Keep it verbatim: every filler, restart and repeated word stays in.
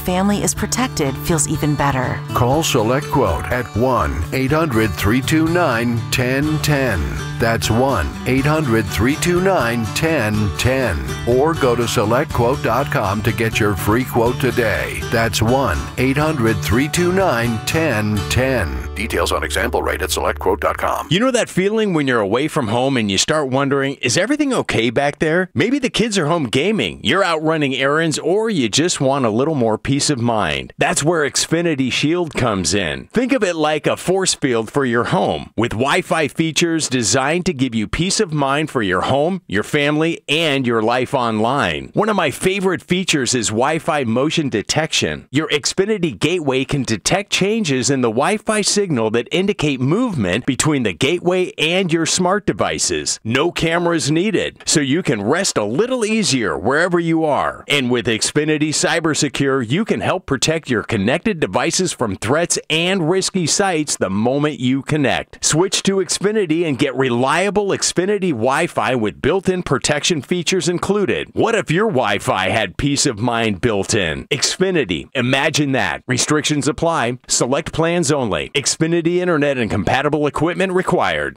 family is protected feels even better. Call SelectQuote at one eight hundred three two nine one zero one zero. That's one eight hundred three two nine one zero one zero. Or go to select quote dot com to get your free quote today. That's one eight hundred three two nine one zero one zero. Details on example rate at select quote dot com. You know that feeling when you're away from home and you start wondering, is everything okay back there? Maybe the kids are home gaming, you're out running errands, or you just want a little more peace of mind. That's where Xfinity Shield comes in. Think of it like a force field for your home, with Wi-Fi features designed to give you peace of mind for your home, your family, and your life online. One of my favorite features is Wi-Fi motion detection. Your Xfinity gateway can detect changes in the Wi-Fi signal that indicate movement between the gateway and your smart devices. No cameras needed, so you can rest a little easier wherever you are. And with Xfinity CyberSecure, you can help protect your connected devices from threats and risky sites the moment you connect. Switch to Xfinity and get reliable Xfinity Wi-Fi with built-in protection features included. What if your Wi-Fi had peace of mind built in? Xfinity. Imagine that. Restrictions apply. Select plans only. Xfinity Internet and compatible equipment required.